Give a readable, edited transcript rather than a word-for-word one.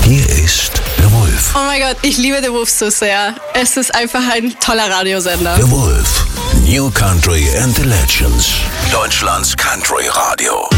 Hier ist der Wolf. Oh mein Gott, ich liebe den Wolf so sehr. Es ist einfach ein toller Radiosender. Der Wolf. New Country and the Legends. Deutschlands Country Radio.